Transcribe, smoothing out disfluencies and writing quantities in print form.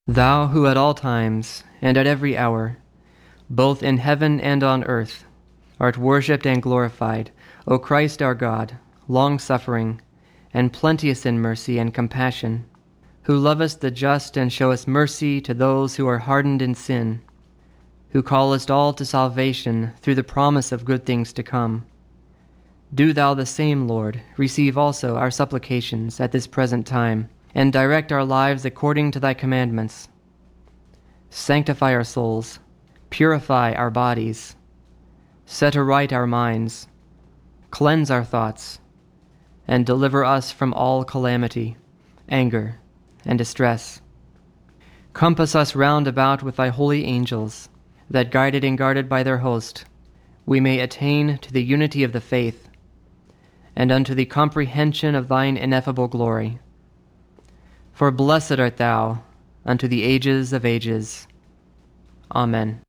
Thou who at all times and at every hour, both in heaven and on earth, art worshipped and glorified, O Christ our God, long-suffering, and plenteous in mercy and compassion, who lovest the just and showest mercy to those who are hardened in sin, who callest all to salvation through the promise of good things to come. Do thou the same, Lord, receive also our supplications at this present time, and direct our lives according to thy commandments. Sanctify our souls, purify our bodies, set aright our minds, cleanse our thoughts, and deliver us from all calamity, anger, and distress. Compass us round about with thy holy angels, that guided and guarded by their host, we may attain to the unity of the faith, and unto the comprehension of thine ineffable glory. For blessed art thou unto the ages of ages. Amen.